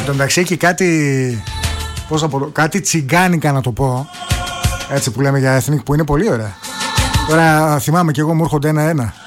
τω μεταξύ έχει κάτι, πώς θα πω, κάτι τσιγκάνικα να το πω, έτσι που λέμε για ethnic, που είναι πολύ ωραία. Τώρα θυμάμαι και εγώ μου έρχονται ένα-ένα.